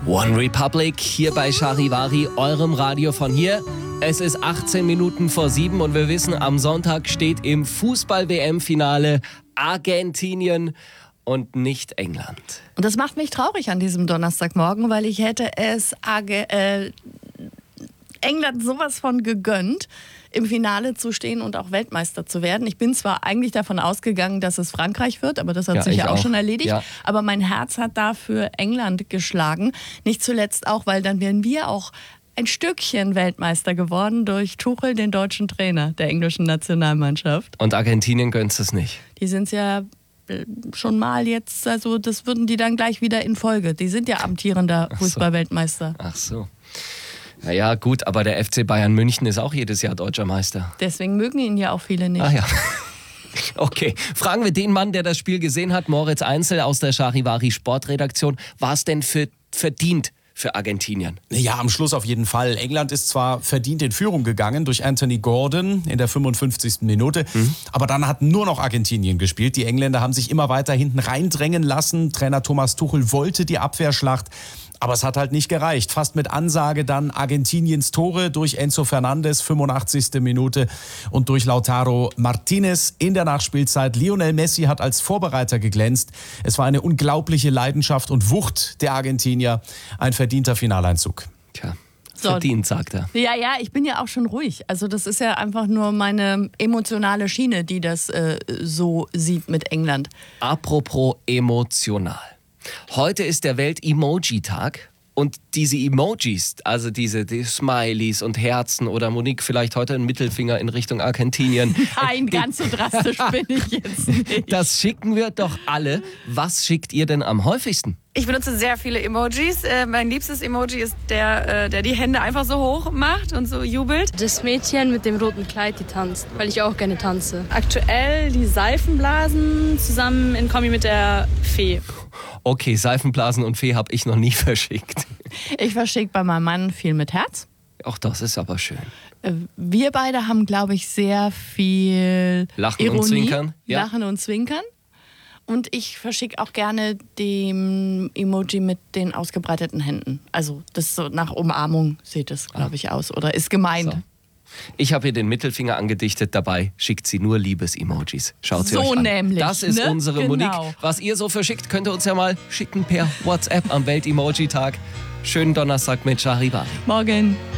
One Republic hier bei Charivari, eurem Radio von hier. Es ist 18 Minuten vor 7 und wir wissen, am Sonntag steht im Fußball-WM-Finale Argentinien und nicht England. Und das macht mich traurig an diesem Donnerstagmorgen, weil ich hätte es England sowas von gegönnt, im Finale zu stehen und auch Weltmeister zu werden. Ich bin zwar eigentlich davon ausgegangen, dass es Frankreich wird, aber das hat sich ja auch schon erledigt. Ja. Aber mein Herz hat dafür England geschlagen. Nicht zuletzt auch, weil dann wären wir auch ein Stückchen Weltmeister geworden durch Tuchel, den deutschen Trainer der englischen Nationalmannschaft. Und Argentinien gönnt es nicht. Die sind es ja schon mal jetzt, also das würden die dann gleich wieder in Folge. Die sind ja amtierender Fußballweltmeister. Ach so. Naja, gut, aber der FC Bayern München ist auch jedes Jahr deutscher Meister. Deswegen mögen ihn ja auch viele nicht. Ah ja. Okay, fragen wir den Mann, der das Spiel gesehen hat, Moritz Einzel aus der Charivari Sportredaktion. War es denn verdient für Argentinien? Ja, am Schluss auf jeden Fall. England ist zwar verdient in Führung gegangen durch Anthony Gordon in der 55. Minute, aber dann hat nur noch Argentinien gespielt. Die Engländer haben sich immer weiter hinten reindrängen lassen. Trainer Thomas Tuchel wollte die Abwehrschlacht. Aber es hat halt nicht gereicht. Fast mit Ansage dann Argentiniens Tore durch Enzo Fernandes, 85. Minute, und durch Lautaro Martinez in der Nachspielzeit. Lionel Messi hat als Vorbereiter geglänzt. Es war eine unglaubliche Leidenschaft und Wucht der Argentinier. Ein verdienter Finaleinzug. Tja. Verdient, sagt er. Ja, ich bin ja auch schon ruhig. Also das ist ja einfach nur meine emotionale Schiene, die das so sieht mit England. Apropos emotional. Heute ist der Welt-Emoji-Tag und diese Emojis, also die Smileys und Herzen oder Monique vielleicht heute einen Mittelfinger in Richtung Argentinien. Nein, ganz so drastisch bin ich jetzt nicht. Das schicken wir doch alle. Was schickt ihr denn am häufigsten? Ich benutze sehr viele Emojis. Mein liebstes Emoji ist der die Hände einfach so hoch macht und so jubelt. Das Mädchen mit dem roten Kleid, die tanzt, weil ich auch gerne tanze. Aktuell die Seifenblasen zusammen in Kombi mit der Fee. Okay, Seifenblasen und Fee habe ich noch nie verschickt. Ich verschicke bei meinem Mann viel mit Herz. Auch das ist aber schön. Wir beide haben, glaube ich, sehr viel Lachen Ironie, und Zwinkern. Ja. Lachen und Zwinkern. Und ich verschicke auch gerne den Emoji mit den ausgebreiteten Händen. Also das so nach Umarmung sieht es, glaube ich, aus. Oder ist gemeint. So. Ich habe ihr den Mittelfinger angedichtet, dabei schickt sie nur Liebes-Emojis. Schaut sie euch an. Nämlich. Das ist unsere Monique. Genau. Was ihr so verschickt, könnt ihr uns ja mal schicken per WhatsApp am Welt-Emoji-Tag. Schönen Donnerstag mit Charivari. Morgen.